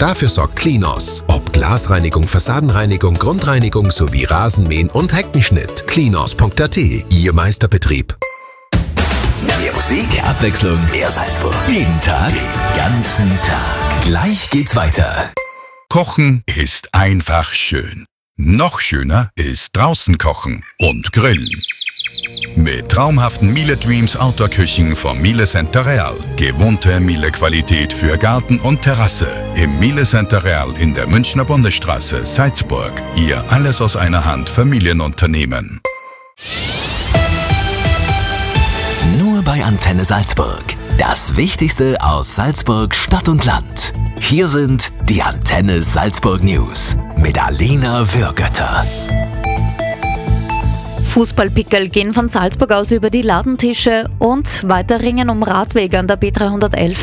Dafür sorgt Cleanos. Ob Glasreinigung, Fassadenreinigung, Grundreinigung sowie Rasenmähen und Heckenschnitt. Cleanos.at, Ihr Meisterbetrieb. Mehr Musik, mehr Abwechslung, mehr Salzburg. Jeden Tag, den ganzen Tag. Gleich geht's weiter. Kochen ist einfach schön. Noch schöner ist draußen kochen und grillen. Mit traumhaften Miele Dreams Outdoor-Küchen vom Miele Center Real. Gewohnte Miele-Qualität für Garten und Terrasse. Im Miele Center Real in der Münchner Bundesstraße, Salzburg. Ihr alles aus einer Hand Familienunternehmen. Nur bei Antenne Salzburg. Das Wichtigste aus Salzburg, Stadt und Land. Hier sind die Antenne Salzburg News mit Alina Würgötter. Fußballpickel gehen von Salzburg aus über die Ladentische und weiter ringen um Radwege an der B311.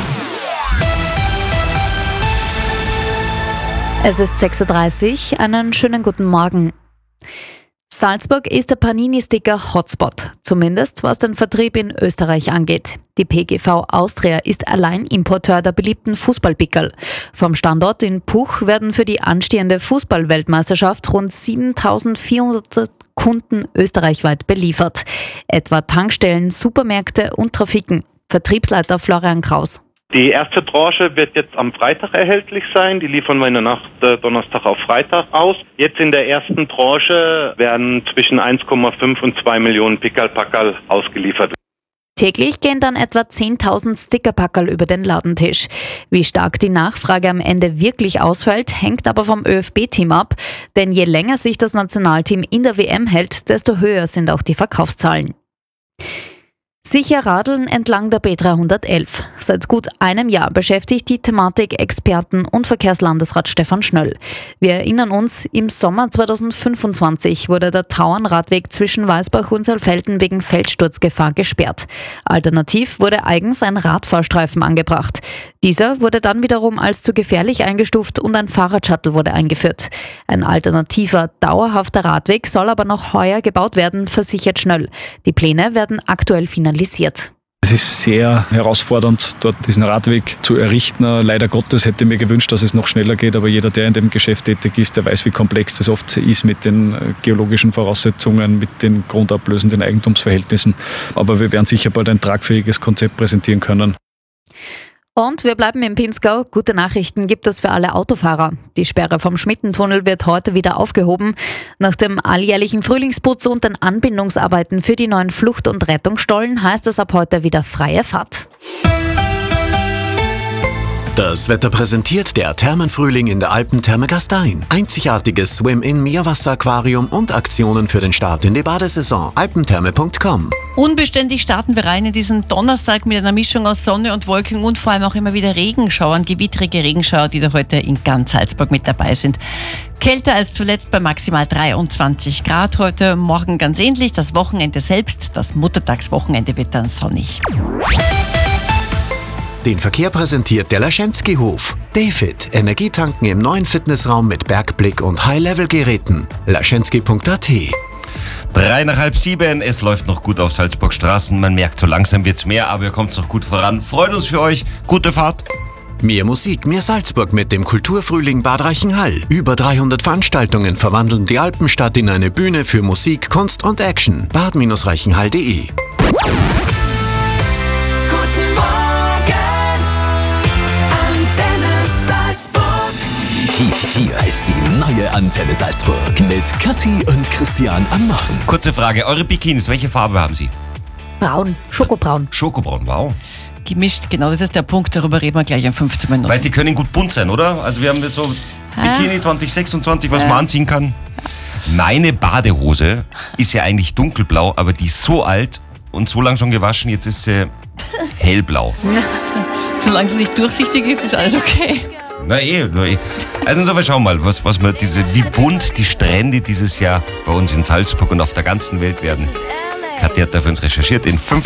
Es ist 6:30 Uhr, einen schönen guten Morgen. Salzburg ist der Panini-Sticker-Hotspot, zumindest was den Vertrieb in Österreich angeht. Die PGV Austria ist Alleinimporteur der beliebten Fußballpickel. Vom Standort in Puch werden für die anstehende Fußball-Weltmeisterschaft rund 7.400 Kunden österreichweit beliefert. Etwa Tankstellen, Supermärkte und Trafiken. Vertriebsleiter Florian Kraus. Die erste Tranche wird jetzt am Freitag erhältlich sein. Die liefern wir in der Nacht Donnerstag auf Freitag aus. Jetzt in der ersten Tranche werden zwischen 1,5 und 2 Millionen Pickerl-Packerl ausgeliefert. Täglich gehen dann etwa 10.000 Stickerpackerl über den Ladentisch. Wie stark die Nachfrage am Ende wirklich ausfällt, hängt aber vom ÖFB-Team ab. Denn je länger sich das Nationalteam in der WM hält, desto höher sind auch die Verkaufszahlen. Sicher radeln entlang der B311. Seit gut einem Jahr beschäftigt die Thematik Experten und Verkehrslandesrat Stefan Schnöll. Wir erinnern uns, im Sommer 2025 wurde der Tauernradweg zwischen Weißbach und Saalfelden wegen Feldsturzgefahr gesperrt. Alternativ wurde eigens ein Radfahrstreifen angebracht. Dieser wurde dann wiederum als zu gefährlich eingestuft und ein Fahrradshuttle wurde eingeführt. Ein alternativer, dauerhafter Radweg soll aber noch heuer gebaut werden, versichert Schnöll. Die Pläne werden aktuell finalisiert. Es ist sehr herausfordernd, dort diesen Radweg zu errichten. Leider Gottes hätte ich mir gewünscht, dass es noch schneller geht, aber jeder, der in dem Geschäft tätig ist, der weiß, wie komplex das oft ist mit den geologischen Voraussetzungen, mit den grundablösenden Eigentumsverhältnissen. Aber wir werden sicher bald ein tragfähiges Konzept präsentieren können. Und wir bleiben im Pinzgau. Gute Nachrichten gibt es für alle Autofahrer. Die Sperre vom Schmittentunnel wird heute wieder aufgehoben. Nach dem alljährlichen Frühlingsputz und den Anbindungsarbeiten für die neuen Flucht- und Rettungsstollen heißt es ab heute wieder freie Fahrt. Das Wetter präsentiert der Thermenfrühling in der Alpentherme Gastein. Einzigartiges Swim-in-Meerwasser-Aquarium und Aktionen für den Start in die Badesaison. alpentherme.com. Unbeständig starten wir rein in diesen Donnerstag mit einer Mischung aus Sonne und Wolken und vor allem auch immer wieder Regenschauern, gewittrige Regenschauer, die da heute in ganz Salzburg mit dabei sind. Kälter als zuletzt bei maximal 23 Grad. Heute, morgen ganz ähnlich. Das Wochenende selbst, das Muttertagswochenende wird dann sonnig. Den Verkehr präsentiert der Laschenski-Hof. Dayfit, Energietanken im neuen Fitnessraum mit Bergblick und High-Level-Geräten. laschenski.at. 6:03, es läuft noch gut auf Salzburg Straßen. Man merkt, so langsam wird's mehr, aber ihr kommt noch gut voran. Freut uns für euch. Gute Fahrt. Mehr Musik, mehr Salzburg mit dem Kulturfrühling Bad Reichenhall. Über 300 Veranstaltungen verwandeln die Alpenstadt in eine Bühne für Musik, Kunst und Action. bad-reichenhall.de. Hier ist die neue Antenne Salzburg mit Kathi und Christian am Morgen. Kurze Frage, eure Bikinis, welche Farbe haben sie? Braun, Schokobraun. Schokobraun, wow. Gemischt, genau, das ist der Punkt, darüber reden wir gleich in 15 Minuten. Weil sie können gut bunt sein, oder? Also wir haben jetzt so Bikini 2026, was man anziehen kann. Meine Badehose ist ja eigentlich dunkelblau, aber die ist so alt und so lang schon gewaschen, jetzt ist sie hellblau. Solange sie nicht durchsichtig ist, ist alles okay. Na eh. Also insofern schauen wir mal, wie bunt die Strände dieses Jahr bei uns in Salzburg und auf der ganzen Welt werden. Katja hat da für uns recherchiert in 15